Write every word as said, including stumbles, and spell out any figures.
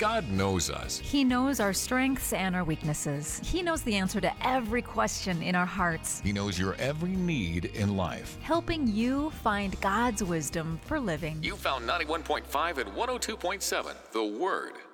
God knows us. He knows our strengths and our weaknesses. He knows the answer to every question in our hearts. He knows your every need in life. Helping you find God's wisdom for living. You found ninety-one point five and one oh two point seven, The Word.